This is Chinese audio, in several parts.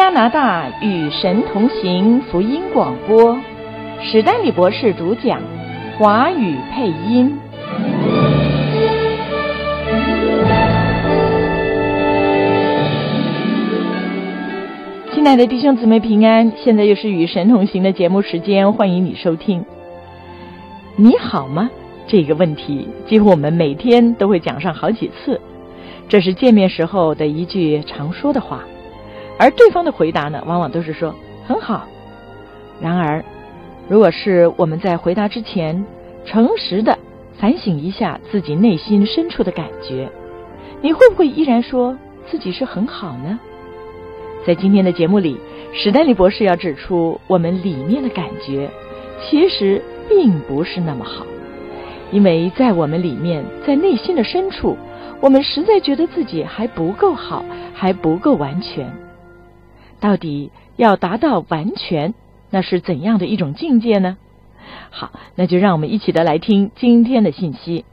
加拿大与神同行福音广播，史丹利博士主讲，华语配音。亲爱的弟兄姊妹平安，现在又是与神同行的节目时间，欢迎你收听。你好吗？这个问题几乎我们每天都会讲上好几次，这是见面时候的一句常说的话，而对方的回答呢，往往都是说很好。然而如果是我们在回答之前诚实的反省一下自己内心深处的感觉，你会不会依然说自己是很好呢？在今天的节目里，史丹利博士要指出，我们里面的感觉其实并不是那么好，因为在我们里面，在内心的深处，我们实在觉得自己还不够好，还不够完全。到底要达到完全，那是怎样的一种境界呢？好，那就让我们一起的来听今天的信息。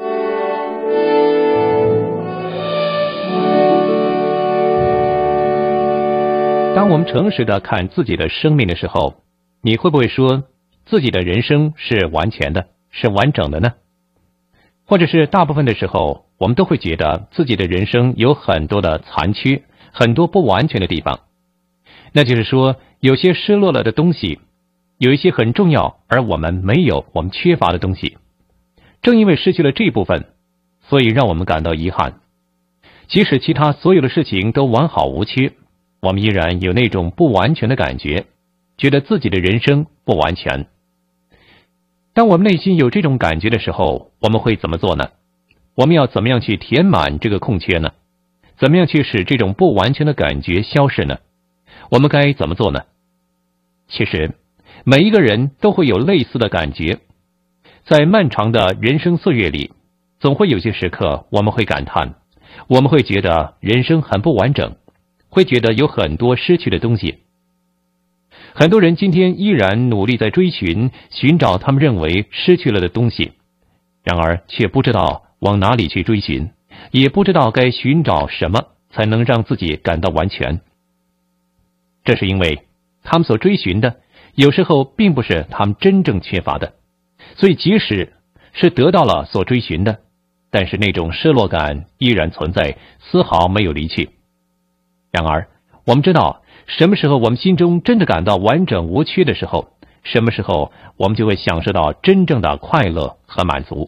当我们诚实的看自己的生命的时候，你会不会说自己的人生是完全的，是完整的呢？或者是大部分的时候，我们都会觉得自己的人生有很多的残缺，很多不完全的地方。那就是说，有些失落了的东西，有一些很重要而我们没有，我们缺乏的东西。正因为失去了这部分，所以让我们感到遗憾。即使其他所有的事情都完好无缺，我们依然有那种不完全的感觉，觉得自己的人生不完全。当我们内心有这种感觉的时候，我们会怎么做呢？我们要怎么样去填满这个空缺呢？怎么样去使这种不完全的感觉消失呢？我们该怎么做呢？其实每一个人都会有类似的感觉，在漫长的人生岁月里，总会有些时刻我们会感叹，我们会觉得人生很不完整，会觉得有很多失去的东西。很多人今天依然努力在寻找他们认为失去了的东西，然而却不知道往哪里去追寻，也不知道该寻找什么才能让自己感到完全。这是因为他们所追寻的有时候并不是他们真正缺乏的，所以即使是得到了所追寻的，但是那种失落感依然存在，丝毫没有离去。然而我们知道，什么时候我们心中真的感到完整无缺的时候，什么时候我们就会享受到真正的快乐和满足。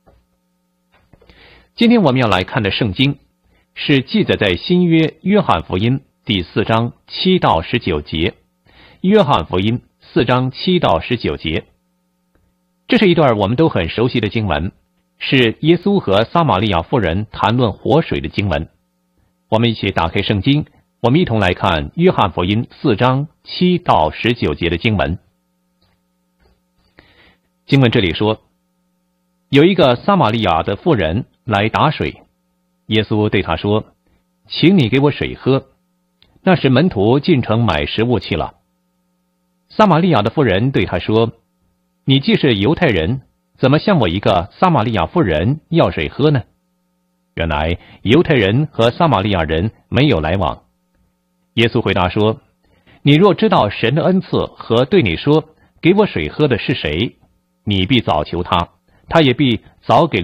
今天我们要来看的圣经是记载在新约约翰福音第4章7到19节。约翰福音4章7到19节，这是一段我们都很熟悉的经文，是耶稣和撒玛利亚妇人谈论活水的经文。我们一起打开圣经，我们一同来看约翰福音4章7到19节的经文。经文这里说，有一个撒玛利亚的妇人来打水，耶稣对她说，请你给我水喝。那时门徒进城买食物去了。撒玛利亚的妇人对他说，你既是犹太人，怎么向我一个撒玛利亚妇人要水喝呢？原来犹太人和撒玛利亚人没有来往。耶稣回答说，你若知道神的恩赐和对你说给我水喝的是谁，你必早求他，他也必早给